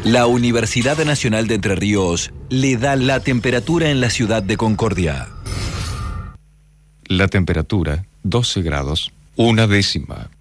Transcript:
La Universidad Nacional de Entre Ríos le da la temperatura en la ciudad de Concordia. La temperatura, 12 grados, 1 décima.